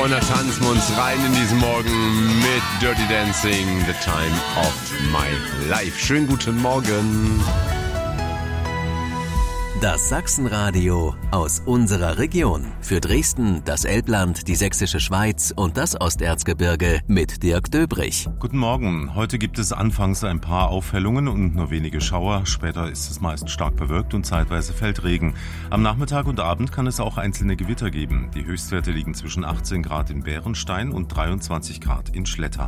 Und da tanzen wir uns rein in diesen Morgen mit Dirty Dancing, The Time of My Life. Schönen guten Morgen. Das Sachsenradio aus unserer Region. Für Dresden, das Elbland, die Sächsische Schweiz und das Osterzgebirge mit Dirk Döbrich. Guten Morgen. Heute gibt es anfangs ein paar Aufhellungen und nur wenige Schauer. Später ist es meist stark bewölkt und zeitweise fällt Regen. Am Nachmittag und Abend kann es auch einzelne Gewitter geben. Die Höchstwerte liegen zwischen 18 Grad in Bärenstein und 23 Grad in Schletter.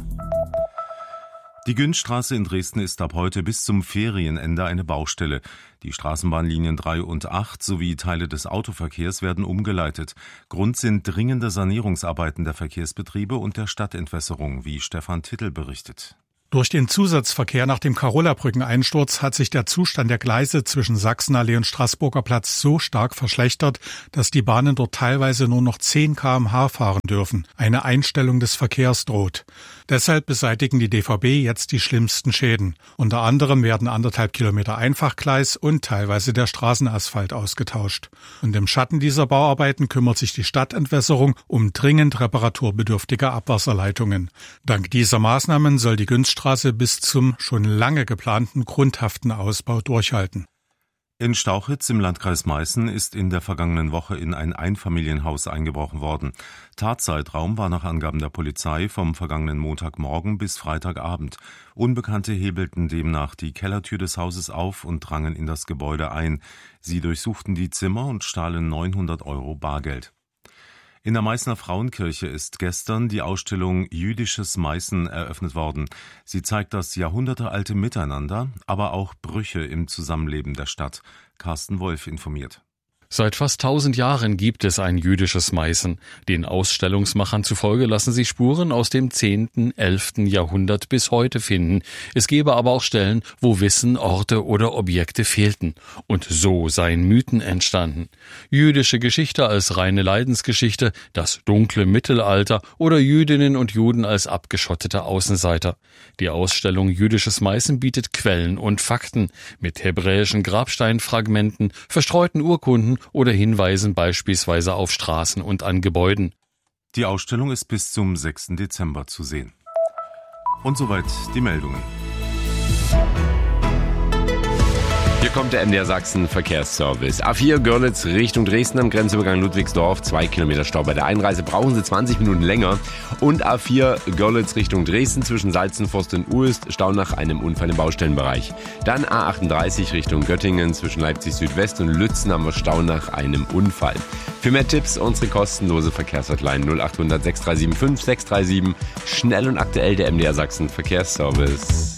Die Günzstraße in Dresden ist ab heute bis zum Ferienende eine Baustelle. Die Straßenbahnlinien 3 und 8 sowie Teile des Autoverkehrs werden umgeleitet. Grund sind dringende Sanierungsarbeiten der Verkehrsbetriebe und der Stadtentwässerung, wie Stefan Tittel berichtet. Durch den Zusatzverkehr nach dem Karola-Brückeneinsturz hat sich der Zustand der Gleise zwischen Sachsenallee und Straßburger Platz so stark verschlechtert, dass die Bahnen dort teilweise nur noch 10 km/h fahren dürfen. Eine Einstellung des Verkehrs droht. Deshalb beseitigen die DVB jetzt die schlimmsten Schäden. Unter anderem werden 1,5 Kilometer Einfachgleis und teilweise der Straßenasphalt ausgetauscht. Und im Schatten dieser Bauarbeiten kümmert sich die Stadtentwässerung um dringend reparaturbedürftige Abwasserleitungen. Dank dieser Maßnahmen soll die Günzstraße bis zum schon lange geplanten Grundhaftenausbau durchhalten. In Stauchitz im Landkreis Meißen ist in der vergangenen Woche in ein Einfamilienhaus eingebrochen worden. Tatzeitraum war nach Angaben der Polizei vom vergangenen Montagmorgen bis Freitagabend. Unbekannte hebelten demnach die Kellertür des Hauses auf und drangen in das Gebäude ein. Sie durchsuchten die Zimmer und stahlen 900 € Bargeld. In der Meißner Frauenkirche ist gestern die Ausstellung Jüdisches Meißen eröffnet worden. Sie zeigt das jahrhundertealte Miteinander, aber auch Brüche im Zusammenleben der Stadt. Carsten Wolf informiert. Seit fast 1000 Jahren gibt es ein jüdisches Meißen. Den Ausstellungsmachern zufolge lassen sich Spuren aus dem 10., 11. Jahrhundert bis heute finden. Es gäbe aber auch Stellen, wo Wissen, Orte oder Objekte fehlten. Und so seien Mythen entstanden. Jüdische Geschichte als reine Leidensgeschichte, das dunkle Mittelalter oder Jüdinnen und Juden als abgeschottete Außenseiter. Die Ausstellung Jüdisches Meißen bietet Quellen und Fakten mit hebräischen Grabsteinfragmenten, verstreuten Urkunden oder Hinweisen beispielsweise auf Straßen und an Gebäuden. Die Ausstellung ist bis zum 6. Dezember zu sehen. Und soweit die Meldungen. Hier kommt der MDR Sachsen Verkehrsservice. A4 Görlitz Richtung Dresden am Grenzübergang Ludwigsdorf. 2 Kilometer Stau bei der Einreise. Brauchen Sie 20 Minuten länger. Und A4 Görlitz Richtung Dresden zwischen Salzenforst und Uelst. Stau nach einem Unfall im Baustellenbereich. Dann A38 Richtung Göttingen zwischen Leipzig Südwest und Lützen haben wir Stau nach einem Unfall. Für mehr Tipps unsere kostenlose Verkehrshotline 0800 6375 637. Schnell und aktuell der MDR Sachsen Verkehrsservice.